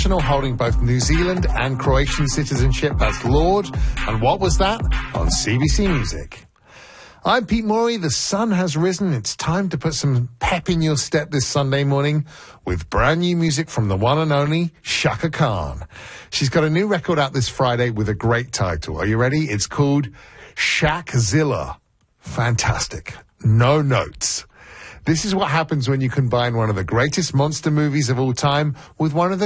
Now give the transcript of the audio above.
holding both New Zealand and Croatian citizenship. That's Lorde. And what was that? On CBC Music. I'm Pete Morey. The sun has risen. It's time to put some pep in your step this Sunday morning with brand new music from the one and only Chaka Khan. She's got a new record out this Friday with a great title. Are you ready? It's called Shakzilla. Fantastic. No notes. This is what happens when you combine one of the greatest monster movies of all time with one of the